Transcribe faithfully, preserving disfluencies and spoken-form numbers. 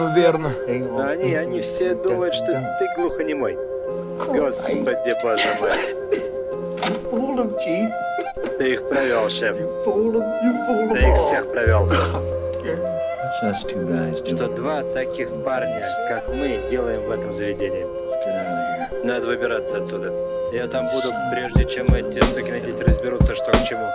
Ну верно. Да они, они все думают, что ты глухонемой. Господи, боже мой. Ты их провел, шеф. Ты их всех провел. Что два таких парня, как мы, делаем в этом заведении. Надо выбираться отсюда. Я там буду, прежде чем эти сукины дети разберутся, что к чему.